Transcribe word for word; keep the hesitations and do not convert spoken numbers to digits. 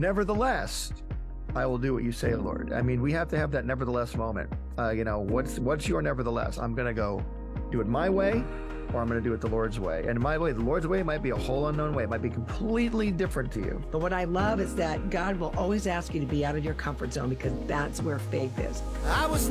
nevertheless, I will do what you say, Lord. I mean, we have to have that nevertheless moment. Uh, you know, what's what's your nevertheless? I'm going to go do it my way, or I'm going to do it the Lord's way. And my way, the Lord's way might be a whole unknown way. It might be completely different to you. But what I love is that God will always ask you to be out of your comfort zone, because that's where faith is. I was